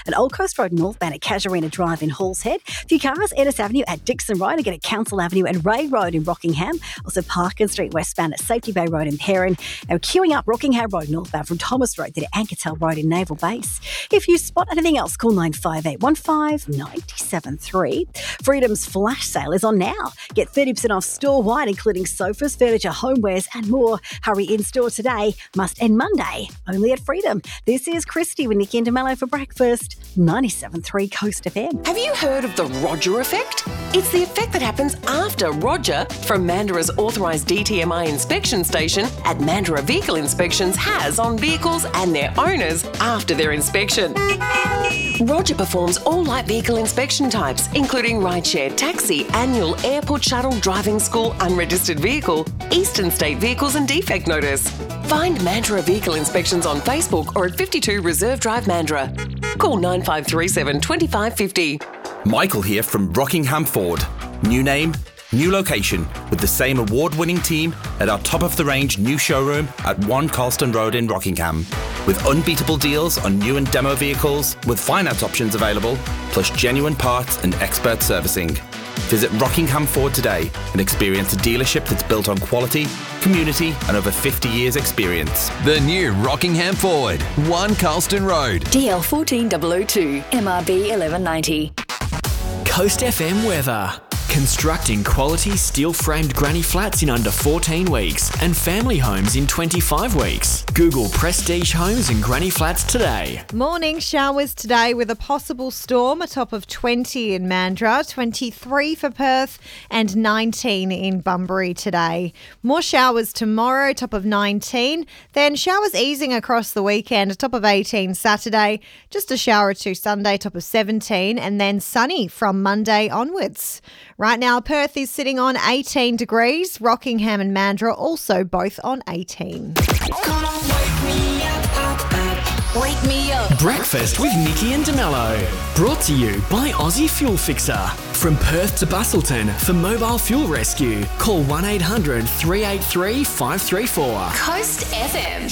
and Old Coast Road northbound at Casuarina Drive in Halls Head. A few cars, Ennis Avenue at Dixon Road, again at Council Avenue and Ray Road in Rockingham. Also Parkin Street westbound at Safety Bay Road in Perrin. Now queuing up Rockingham Road northbound from Thomas Road to Ankertel Road in Naval Base. If you spot anything else, call 95815 973. Freedom's flash sale is on now. Get 30% off store-wide, including sofas, furniture, homewares and more. Hurry in-store today. Must end Monday. Only at Freedom. This is Christy with Nikki and DeMello for breakfast. 97.3 Coast FM. Have you heard of the Roger effect? It's the effect that happens after Roger from Mandurah's authorised DTMI inspection station at Mandurah Vehicle Inspections has on vehicles and their owners after their inspection. Roger performs all light vehicle inspection types, including rideshare, taxi, annual, airport shuttle, driving school, unregistered vehicle, eastern state vehicles and defect notice. Find Mandurah Vehicle Inspections on Facebook or at 52 Reserve Drive, Mandurah. Call 9537 2550. Michael here from Rockingham Ford. New name, new location, with the same award-winning team at our top-of-the-range new showroom at 1 Carlston Road in Rockingham. With unbeatable deals on new and demo vehicles, with finance options available, plus genuine parts and expert servicing. Visit Rockingham Ford today and experience a dealership that's built on quality, community and over 50 years experience. The new Rockingham Ford, 1 Carlston Road. DL 14002, MRB 1190. Coast FM weather. Constructing quality steel-framed granny flats in under 14 weeks and family homes in 25 weeks. Google Prestige Homes and Granny Flats today. Morning showers today with a possible storm, a top of 20 in Mandurah, 23 for Perth and 19 in Bunbury today. More showers tomorrow, top of 19. Then showers easing across the weekend, a top of 18 Saturday. Just a shower or two Sunday, top of 17. And then sunny from Monday onwards. Right now, Perth is sitting on 18 degrees. Rockingham and Mandurah also both on 18. Come on, wake me up, wake me up. Breakfast with Nikki and DeMello. Brought to you by Aussie Fuel Fixer. From Perth to Bustleton for mobile fuel rescue. Call 1800 383 534. Coast FM.